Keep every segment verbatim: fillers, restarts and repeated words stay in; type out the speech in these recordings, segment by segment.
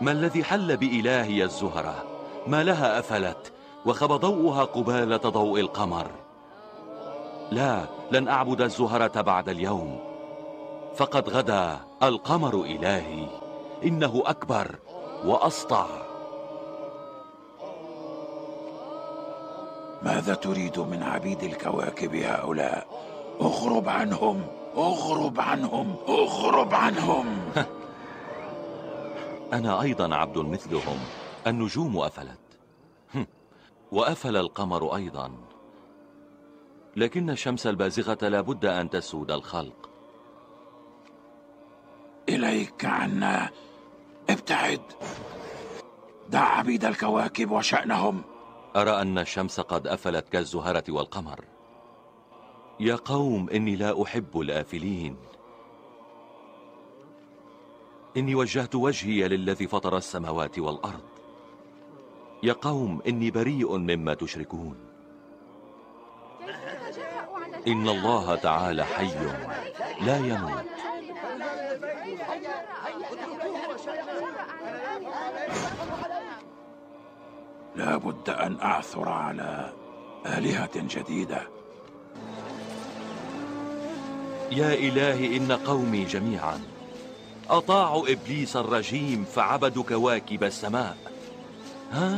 ما الذي حل بإلهي الزهرة؟ ما لها أفلت وخب ضوءها قبالة ضوء القمر. لا، لن أعبد الزهرة بعد اليوم، فقد غدا القمر إلهي، إنه أكبر وأسطع. ماذا تريد من عبيد الكواكب هؤلاء؟ اغرب عنهم، اغرب عنهم، اغرب عنهم. أنا أيضا عبد مثلهم. النجوم أفلت وأفل القمر أيضا، لكن الشمس البازغة لا بد أن تسود الخلق. إليك عنا، ابتعد، دع عبيد الكواكب وشأنهم. أرى أن الشمس قد أفلت كالزهرة والقمر. يا قوم، إني لا أحب الآفلين. إني وجهت وجهي للذي فطر السماوات والأرض. يا قوم، إني بريء مما تشركون. إن الله تعالى حي لا يموت. لا بد أن أعثر على آلهة جديدة. يا إلهي، إن قومي جميعا أطاعوا إبليس الرجيم فعبدوا كواكب السماء. ها؟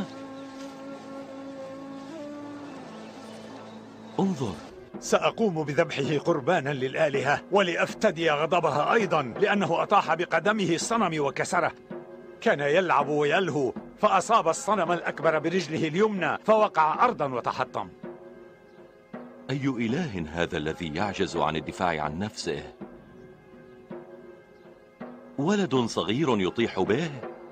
انظر. سأقوم بذبحه قربانا للآلهة ولأفتدي غضبها أيضا، لأنه أطاح بقدمه الصنم وكسره. كان يلعب ويلهو فأصاب الصنم الأكبر برجله اليمنى فوقع أرضا وتحطم. أي إله هذا الذي يعجز عن الدفاع عن نفسه؟ ولد صغير يطيح به؟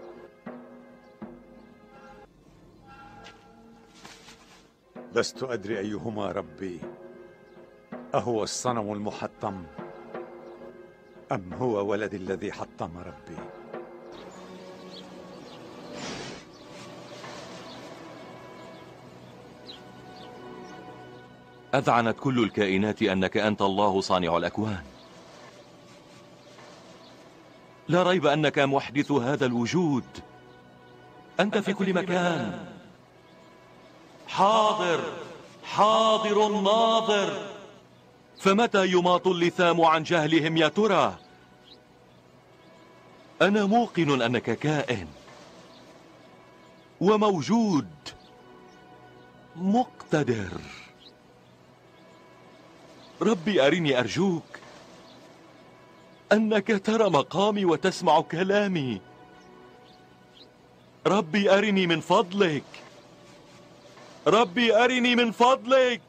لست أدري أيهما ربي، أهو الصنم المحطم أم هو ولد الذي حطم ربي؟ أذعنت كل الكائنات أنك أنت الله صانع الأكوان. لا ريب أنك محدث هذا الوجود. أنت في كل مكان، حاضر حاضر ناظر. فمتى يماط اللثام عن جهلهم يا ترى؟ أنا موقن أنك كائن وموجود مقتدر. ربي أرني أرجوك أنك ترى مقامي وتسمع كلامي. ربي أرني من فضلك، ربي أرني من فضلك.